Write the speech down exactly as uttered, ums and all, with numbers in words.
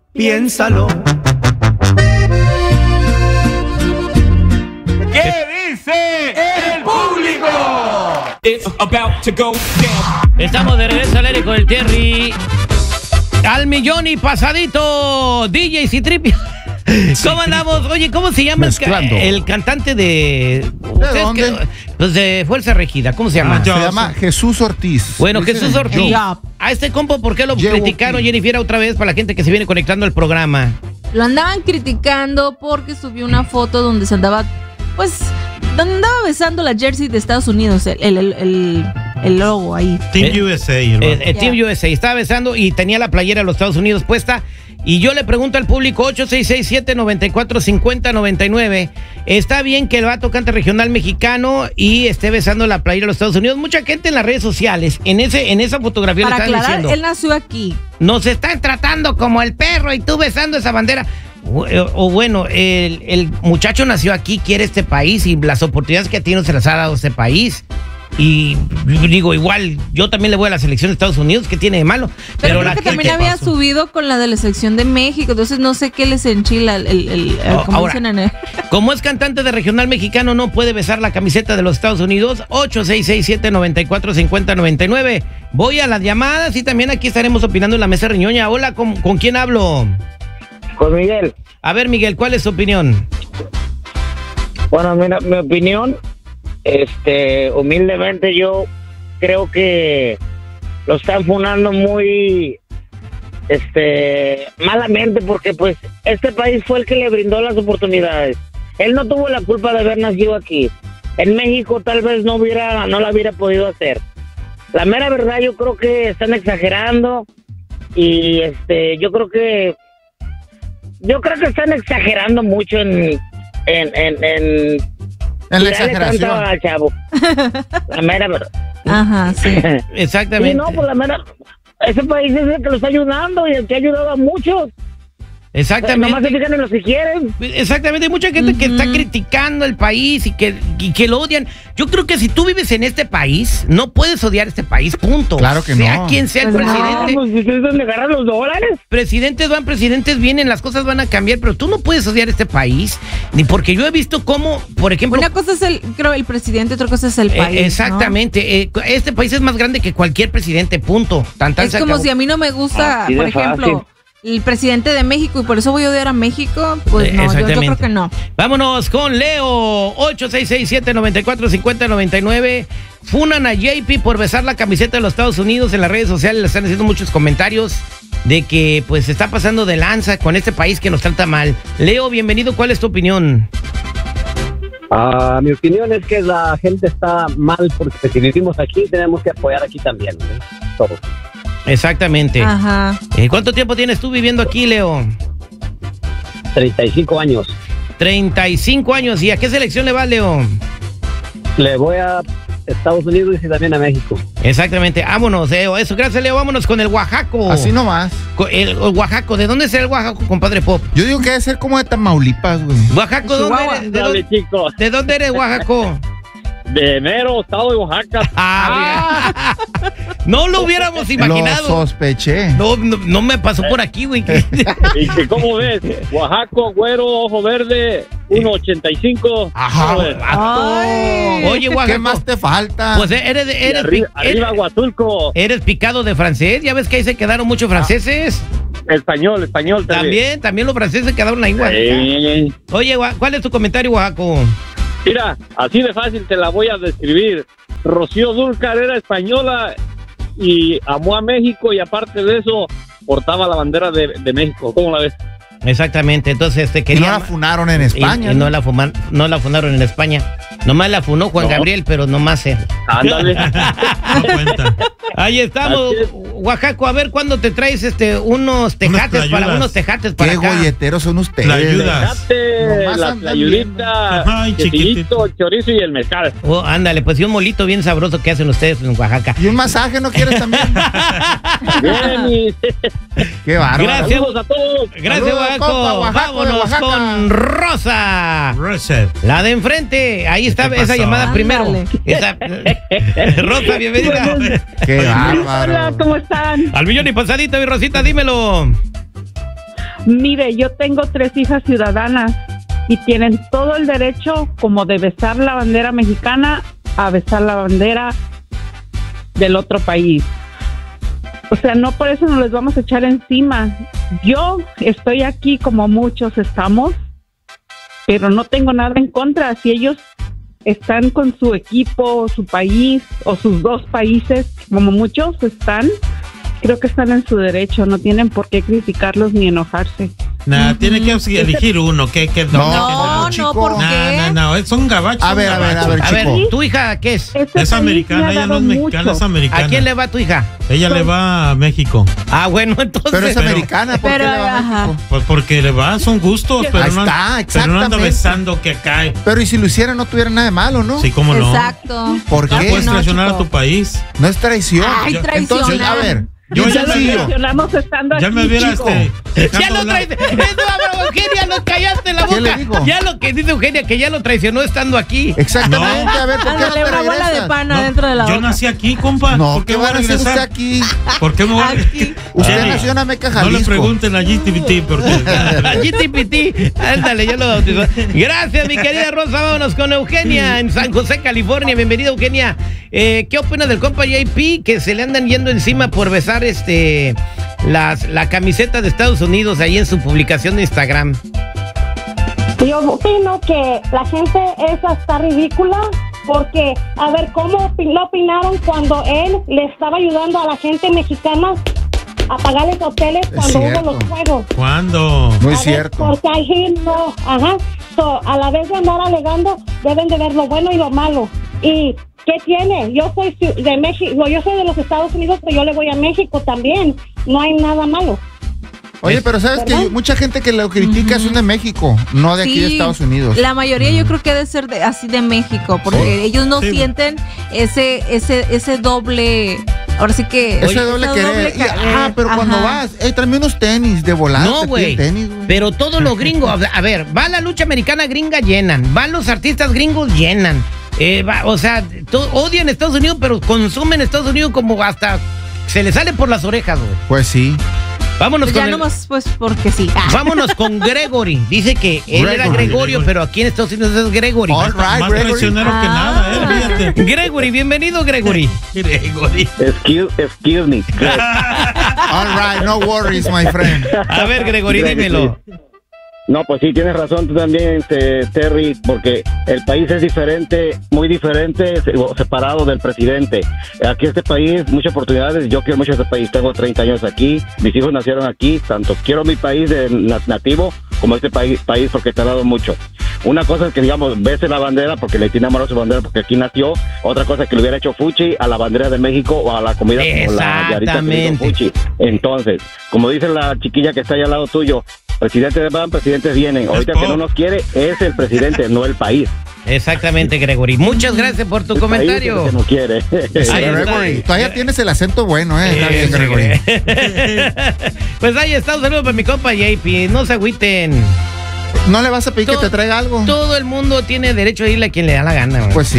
Piénsalo. ¿Qué dice el público? It's about to go down. Estamos de regreso al aire con el Terry. Al millón y pasadito, D J Citripio. ¿Cómo andamos? Oye, ¿cómo se llama el, ca el cantante de... ¿De dónde? Que, pues de Fuerza Regida, ¿cómo se llama? Ah, se llama Jesús Ortiz. Bueno, Jesús Ortiz. Yo. A este compo, ¿por qué lo Yo. criticaron, Jennifer, otra vez para la gente que se viene conectando al programa? Lo andaban criticando porque subió una foto donde se andaba, pues, donde andaba besando la jersey de Estados Unidos, el, el, el, el, el logo ahí. Team Eh, U S A, Eh, hermano. eh, Team Yeah. U S A estaba besando y tenía la playera de los Estados Unidos puesta. Y yo le pregunto al público, ocho seis seis siete, nueve cuatro cinco cero, nueve nueve, ¿está bien que el vato cante regional mexicano y esté besando la playera de los Estados Unidos? Mucha gente en las redes sociales, en ese en esa fotografía Para le están aclarar, diciendo, él nació aquí. nos están tratando como el perro y tú besando esa bandera. O, o bueno, el, el muchacho nació aquí, quiere este país y las oportunidades que tiene se las ha dado este país. Y digo, igual, yo también le voy a la selección de Estados Unidos, ¿qué tiene de malo? Pero, creo la que gente- también había pasó? subido con la de la selección de México, entonces no sé qué les enchila el, el, el- el- Oh, como ahora, dicen en el... como es cantante de regional mexicano, no puede besar la camiseta de los Estados Unidos. Ocho seis seis siete, nueve cuatro cinco cero, nueve nueve. Voy a las llamadas y también aquí estaremos opinando en la mesa riñoña. Hola, ¿con, ¿con quién hablo? Con Miguel. A ver, Miguel, ¿cuál es tu opinión? Bueno, mira, mi opinión, este, humildemente yo creo que lo están funando muy, este, malamente porque pues este país fue el que le brindó las oportunidades. Él no tuvo la culpa de haber nacido aquí. En México tal vez no hubiera, no la hubiera podido hacer. La mera verdad yo creo que están exagerando y este, yo creo que Yo creo que están exagerando mucho en en en, en, En la tirarle tanto exageración. al chavo. La mera verdad. Ajá, sí. Exactamente. Y no, pues la mera, ese país es el que lo está ayudando y el que ha ayudado a muchos. Nomás se Exactamente. fijan en los que quieren. Exactamente, hay mucha gente que está criticando el país y que, y que lo odian. Yo creo que si tú vives en este país, no puedes odiar este país, punto. Claro que sea no. quien sea el Pues no. presidente. Vamos, ustedes donde agarran los dólares. Presidentes van, presidentes vienen, las cosas van a cambiar, pero tú no puedes odiar este país, ni porque yo he visto cómo, por ejemplo... Una cosa es el, creo, el presidente, otra cosa es el eh, país, ¿no? exactamente, eh, este país es más grande que cualquier presidente, punto. Tan, tan Es se como acabó. si a mí no me gusta, Así de por ejemplo, fácil. el presidente de México y por eso voy a odiar a México, pues Eh, no, yo, yo exactamente. creo que no. Vámonos con Leo, ocho seis seis siete, nueve cuatro cinco cero, nueve nueve. Funan a J P por besar la camiseta de los Estados Unidos. En las redes sociales le están haciendo muchos comentarios de que pues se está pasando de lanza con este país que nos trata mal. Leo, bienvenido, ¿cuál es tu opinión? Ah, mi opinión es que la gente está mal porque si vivimos aquí tenemos que apoyar aquí también, ¿eh? Todos. Exactamente. Ajá. Eh, ¿Cuánto tiempo tienes tú viviendo aquí, Leo? treinta y cinco años. treinta y cinco años. ¿Y a qué selección le va, Leo? Le voy a Estados Unidos y también a México. Exactamente. Vámonos, Leo. Eso, gracias, Leo. Vámonos con el Oaxaco. Así nomás. Co- El, el Oaxaco. ¿De dónde es el Oaxaco, compadre Pop? Yo digo que debe ser como de Tamaulipas, güey. Oaxaco, ¿dónde Chihuahua. eres? ¿De Dale, dónde, chicos. de dónde eres, Oaxaco? De mero estado de Oaxaca. Ah, no lo hubiéramos Lo imaginado. sospeché. No, no, no me pasó por aquí, güey. ¿Y que cómo ves? Oaxaco, güero, ojo verde, uno ochenta y cinco. Ajá. ¿Cómo ves? Ay. Oye, Oaxaco. ¿Qué más te falta? Pues eres, Y eres, arriba, pi- arriba eres, Huatulco. eres picado de francés. Ya ves que ahí se quedaron muchos franceses. Español, español También, también los franceses quedaron ahí, Oaxaca. Eh, Oye, Oa- ¿cuál es tu comentario, Oaxaco? Mira, así de fácil te la voy a describir. Rocío Dúrcal era española y amó a México y aparte de eso portaba la bandera de, de México. ¿Cómo la ves? Exactamente, entonces este Y no quería... la funaron en y- España. y no, la fuman- no la fundaron en España. Nomás la funó Juan No. Gabriel, pero nomás él. Ándale. No cuenta. Ahí estamos, Así es. Oaxaco, a ver cuándo te traes este unos tejates para tlayudas. unos tejates para Qué acá. golleteros son ustedes. Tlayudas. Date Nomás la andan tlayudita, Ay, quesillito, chorizo y el mezcal. Oh, ándale, pues y un molito bien sabroso que hacen ustedes en Oaxaca. ¿Y un masaje no quieres también? Bien, y Qué bárbaro. Gracias. saludos a todos. Gracias, Saludos, Oaxaco. compa, Oaxaco, de Vámonos Oaxaca. con Rosa. Russell. La de enfrente. Ahí está ¿Qué esa pasó? llamada primero. Ándale. Esa- Rosa, bienvenida. Qué bárbaro. Hola, ¿cómo están? Al millón y pasadito, mi Rosita, dímelo. Mire, yo tengo tres hijas ciudadanas y tienen todo el derecho como de besar la bandera mexicana a besar la bandera del otro país. O sea, no por eso nos les vamos a echar encima. Yo estoy aquí como muchos estamos, pero no tengo nada en contra. Si ellos están con su equipo, su país o sus dos países, como muchos están, creo que están en su derecho. No tienen por qué criticarlos ni enojarse. Nah, uh-huh. Tiene que elegir uno. ¿Qué, qué, no, no, no, no, ¿por qué? No, no, no, son gabachos. A ver, a ver, a ver, a ver, chico. ¿tu hija qué es? Este Es americana, ella no es mexicana, mucho. es americana. ¿A quién le va tu hija? Ella le va a México. Ah, bueno, entonces. Pero es americana, ¿por Pero, qué le va a ajá. México? Pues porque le va, son gustos, pero, Ahí no, está, pero no anda exactamente. besando que cae. Pero y si lo hiciera no tuviera nada de malo, ¿no? Sí, cómo no. Exacto. ¿Por No qué? puedes No, traicionar chico. a tu país. No es traición. Ay, Yo- traicionar. Entonces, a ver, Yo bien ya me sencillo. Mencionamos estando Ya aquí, me hubiera chico. este, Ya lo traes. Eso, Abraham, Eugenia, lo callaste la ¿Qué le boca. digo? Ya lo que dice Eugenia, que ya lo traicionó estando aquí. Exactamente, No. a ver, ¿por qué no Ándale, te una bola de regresas? pana No, dentro de la yo boca. nací aquí, compa. No, ¿Por ¿qué voy van a hacer usted regresar? aquí? ¿Por qué me voy a Aquí. Usted Jenny, nació en Ameca, No le Jalisco. pregunten a G T V T porque G T P T, ándale, ya lo bautizó. Gracias, mi querida Rosa. Vámonos con Eugenia en San José, California. Bienvenida, Eugenia. Eh, ¿Qué opinas del compa J P que se le andan yendo encima por besar este las, la camiseta de Estados Unidos ahí en su publicación de Instagram? Yo opino que la gente esa está ridícula porque, a ver, ¿cómo opi- lo opinaron cuando él le estaba ayudando a la gente mexicana a pagar los hoteles Es cuando cierto. hubo los juegos? ¿Cuándo? Muy A ver, cierto. Porque ahí no, ajá. So, a la vez de andar alegando, deben de ver lo bueno y lo malo. ¿Y qué tiene? Yo soy ciu- de México, yo soy de los Estados Unidos, pero yo le voy a México también. No hay nada malo. Oye, pero sabes que ¿Verdad? mucha gente que lo critica son de México, no de aquí de Sí, Estados Unidos. La mayoría yo creo que debe ser de, así de México, porque Sí. ellos no Sí. sienten ese ese ese doble, ahora sí que Ese esa doble querer. Y, ca- ah, pero cuando ajá. vas, eh, tráeme unos tenis de volada. No, te güey. piden tenis, güey. Pero todos los gringos, a ver, a ver, va la lucha americana gringa, llenan. Van los artistas gringos, llenan. Eh, va, o sea, to- odian Estados Unidos, pero consumen Estados Unidos como hasta se les sale por las orejas, güey. Pues sí. Vámonos Pues con ya el- nomás pues porque sí. Vámonos con Gregory. Dice que él era Gregory, Gregorio, Gregory. pero aquí en Estados Unidos es Gregory. All right, Más Gregory. traicionero que Ah. nada, eh, fíjate. Gregory, bienvenido, Gregory. Gregory. Excuse, excuse me. All right, no worries, my friend. A ver, Gregory, dímelo. No, pues sí, tienes razón tú también, este, Terry, porque el país es diferente, muy diferente, se- separado del presidente. Aquí este país, muchas oportunidades, yo quiero mucho este país, tengo treinta años aquí, mis hijos nacieron aquí, tanto quiero mi país de na- nativo como este país, país porque te ha dado mucho. Una cosa es que, digamos, bese la bandera porque le tiene amor a su bandera porque aquí nació, otra cosa es que le hubiera hecho fuchi a la bandera de México o a la comida como la yarita que le hizo Exactamente. fuchi. Entonces, como dice la chiquilla que está ahí al lado tuyo, presidentes van, presidentes vienen. Ahorita que no nos quiere es el presidente, no el país. Exactamente, Gregory. Muchas gracias por tu El país es el comentario. que no quiere. Ahí está. Gregory, todavía tienes el acento bueno, ¿eh? Está bien, Eso, Gregory. Pues ahí está, un saludo para mi compa J P. No se agüiten. ¿No le vas a pedir que To- te traiga algo? Todo el mundo tiene derecho a irle a quien le da la gana, güey. Pues sí.